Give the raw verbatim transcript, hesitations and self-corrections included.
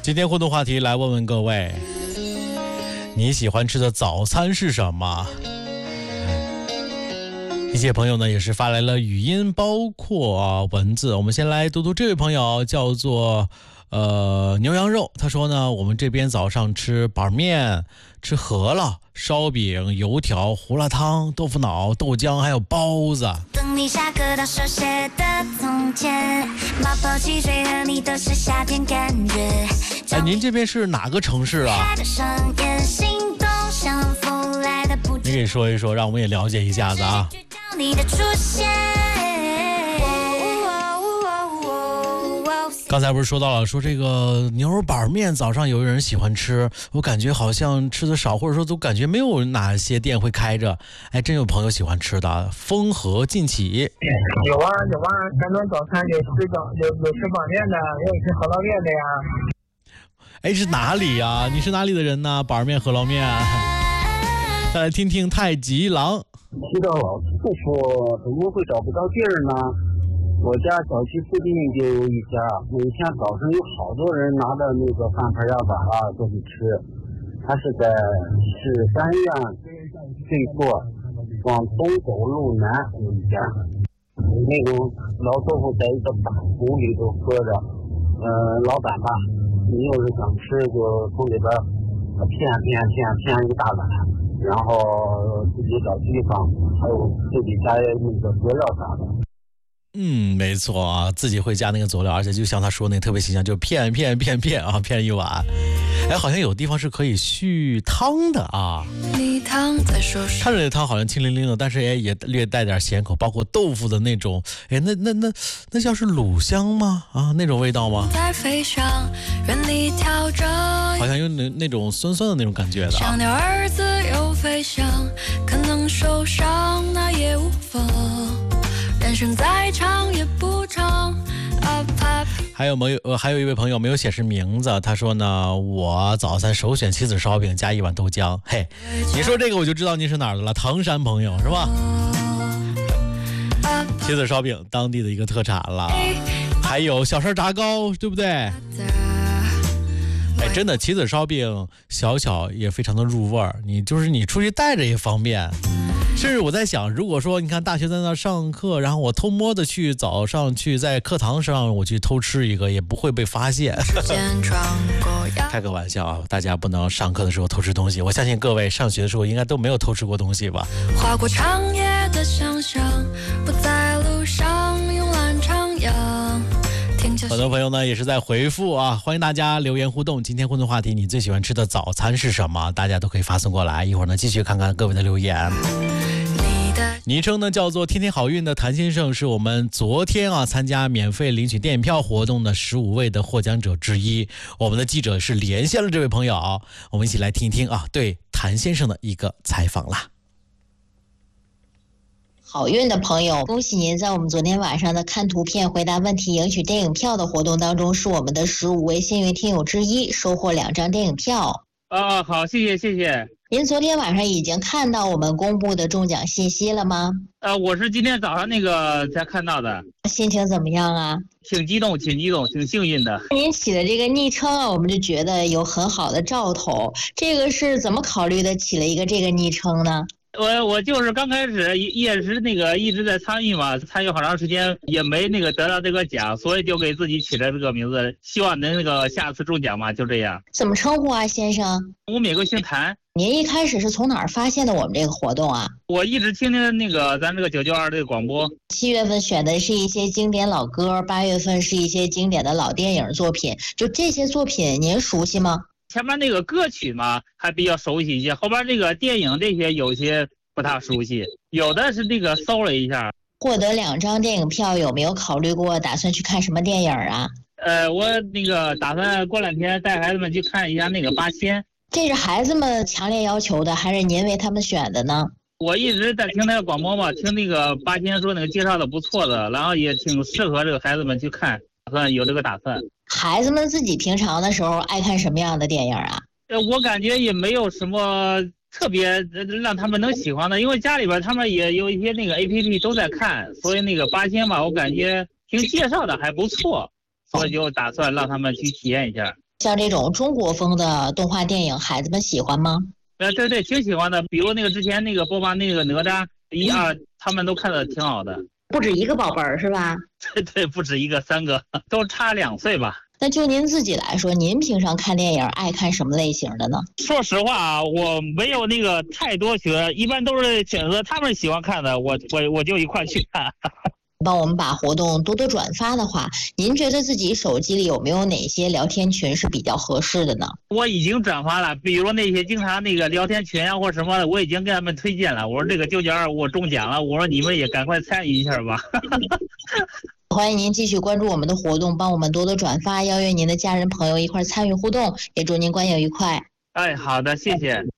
今天互动话题来问问各位，你喜欢吃的早餐是什么？一些朋友呢也是发来了语音，包括、啊、文字。我们先来读读这位朋友，叫做呃牛羊肉。他说呢，我们这边早上吃板面、吃饸饹、烧饼、油条、胡辣汤、豆腐脑、豆浆，还有包子。 等你下课到手写的从前，冒泡汽水和你都是夏天感觉。 哎，您这边是哪个城市啊？你给说一说，让我们也了解一下子啊。 你的出现， 刚才不是说到了，说这个牛肉板面早上有人喜欢吃，我感觉好像吃的少，或者说都感觉没有哪些店会开着。哎，真有朋友喜欢吃的，风和劲起。 有啊有啊，咱们早餐有吃早有有吃板面的，也有吃饸饹面的呀。 哎，是哪里呀？你是哪里的人呢？板面、饸饹面。再来听听太极狼。 提到老师傅怎么会找不到地儿呢？我家小区附近就有一家，每天早上有好多人拿着那个饭盆呀碗啊过去吃。他是在市三院对过往东走路南有一家，那种老豆腐在一个大壶里头喝着。呃，老板吧，你要是想吃就从里边片片片片一大碗，然后自己找地方，还有自己加那个佐料啥的。 嗯，没错啊，自己会加那个佐料，而且就像他说那个特别形象，就片片片片啊，片一碗。哎，好像有地方是可以续汤的啊。看着这汤好像清淋淋的，但是也也略带点咸口，包括豆腐的那种，哎，那那那那叫是卤香吗？啊，那种味道吗？好像有那那种酸酸的那种感觉的啊。儿子又飞翔，可能受伤那也无妨。人生再长也不长。还有没有、呃、还有一位朋友没有显示名字，他说呢，我早餐首选棋子烧饼加一碗豆浆。嘿，你说这个我就知道你是哪儿的了，唐山朋友是吧？棋子烧饼当地的一个特产了，还有小山炸糕，对不对？哎，真的棋子烧饼小巧也非常的入味儿，你就是你出去带着也方便。甚至我在想，如果说你看大学在那上课，然后我偷摸的去早上去在课堂上我去偷吃一个，也不会被发现。开个玩笑啊，大家不能上课的时候偷吃东西。我相信各位上学的时候应该都没有偷吃过东西吧。划过长夜的想象，不在路上慵懒徜徉。很多朋友呢也是在回复啊，欢迎大家留言互动。今天互动话题，你最喜欢吃的早餐是什么？大家都可以发送过来。一会儿呢继续看看各位的留言。昵称呢叫做天天好运的谭先生，是我们昨天啊参加免费领取电影票活动的十五位的获奖者之一。我们的记者是连线了这位朋友，我们一起来听听啊对谭先生的一个采访啦。 好运的朋友，恭喜您在我们昨天晚上的看图片回答问题赢取电影票的活动当中是我们的十五位幸运听友之一，收获两张电影票。 啊、哦，好，谢谢谢谢。 您昨天晚上已经看到我们公布的中奖信息了吗？ 呃，我是今天早上那个才看到的。 心情怎么样啊？ 挺激动，挺激动，挺幸运的。 您起的这个昵称啊，我们就觉得有很好的兆头。这个是怎么考虑的，起了一个这个昵称呢？ 我我就是刚开始也是那个一直在参与嘛，参与好长时间也没那个得到这个奖，所以就给自己起了这个名字，希望能那个下次中奖嘛，就这样。 怎么称呼啊，先生？ 我每个姓谭。 您一开始是从哪儿发现的我们这个活动啊？ 我一直听听那个咱这个九九二这个广播。 七月份选的是一些经典老歌，八月份是一些经典的老电影作品，就这些作品您熟悉吗？ 前面那个歌曲嘛还比较熟悉一些，后边这个电影这些有些不太熟悉，有的是那个搜了一下。 获得两张电影票，有没有考虑过打算去看什么电影啊？ 呃，我那个打算过两天带孩子们去看一下那个八仙。 这是孩子们强烈要求的，还是您为他们选的呢？ 我一直在听那个广播嘛，听那个八仙说那个介绍的不错的，然后也挺适合这个孩子们去看，打算有这个打算。 孩子们自己平常的时候爱看什么样的电影啊？ 呃，我感觉也没有什么特别让他们能喜欢的，因为家里边他们也有一些那个 A P P 都在看，所以那个八仙吧，我感觉听介绍的还不错，所以就打算让他们去体验一下。 像这种中国风的动画电影，孩子们喜欢吗？ 呃，对对，挺喜欢的。比如那个之前那个播放那个哪吒一二，他们都看的挺好的。 不止一个宝贝儿是吧？ 对对，不止一个，三个，都差两岁吧。 那就您自己来说，您平常看电影爱看什么类型的呢？ 说实话啊，我没有那个太多学，一般都是选择他们喜欢看的，我我我就一块去看。 帮我们把活动多多转发的话，您觉得自己手机里有没有哪些聊天群是比较合适的呢？ 我已经转发了，比如那些经常那个聊天群啊或者什么的，我已经给他们推荐了。我说这个九九二我中奖了，我说你们也赶快参与一下吧。 欢迎您继续关注我们的活动，帮我们多多转发，邀约您的家人朋友一块参与互动，也祝您观影愉快。 哎，好的，谢谢。